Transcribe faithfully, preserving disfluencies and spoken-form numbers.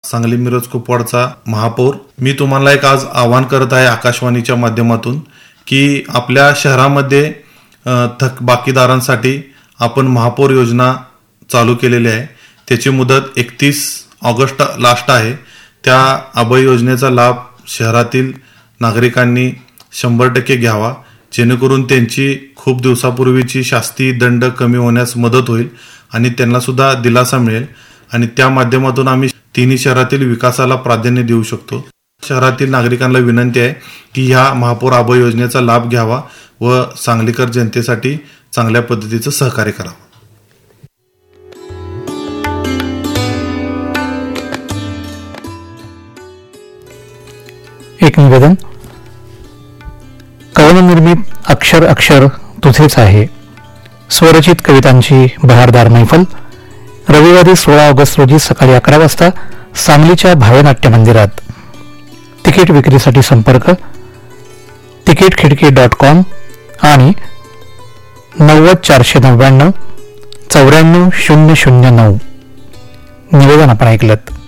सांगली मिरज कुपवाडचा महापौर. मी तुम्हाला एक आज आवाहन करत आहे आकाशवाणीच्या माध्यमातून की आपल्या शहरामध्ये थक बाकीदारांसाठी आपण महापौर योजना चालू केलेली आहे. त्याची मुदत एकतीस ऑगस्ट लास्ट आहे. त्या अभय योजनेचा लाभ शहरातील नागरिकांनी शंभर टक्के घ्यावा, जेणेकरून त्यांची खूप दिवसापूर्वीची शास्ती दंड कमी होण्यास मदत होईल आणि त्यांना सुद्धा दिलासा मिळेल आणि त्या माध्यमातून आम्ही तिन्ही शहरातील विकासाला प्राधान्य देऊ शकतो. शहरातील नागरिकांना विनंती आहे की ह्या महापौर अभय योजनेचा लाभ घ्यावा व सांगलीकर जनतेसाठी चांगल्या पद्धतीचं सहकार्य करावं. एक निवेदन. कवननिर्मित अक्षर अक्षर तुझेच आहे स्वरचित कवितांची बहारदार मैफल रविवारी सोळा ऑगस्ट रोजी सकाळी अकरा वाजता सांगलीच्या भावनाट्य मंदिरात. तिकीट विक्रीसाठी संपर्क तिकीट खिडकी डॉट कॉम आणि नव्वद चारशे नव्याण्णव चौऱ्याण्णव शून्य शून्य नऊ. निवेदन आपण ऐकलं.